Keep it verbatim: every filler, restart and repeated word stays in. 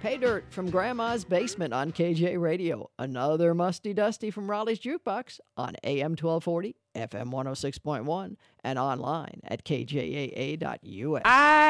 Pay Dirt from Grandma's Basement on K J Radio. Another Musty Dusty from Raleigh's Jukebox on A M twelve forty, F M one oh six point one, and online at K J A A dot U S. I